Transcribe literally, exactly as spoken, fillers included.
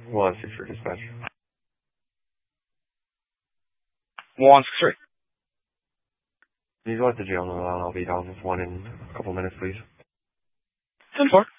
One six for dispatch. One six three. Please let the jail know that I'll be down with one in a couple minutes, please. ten four.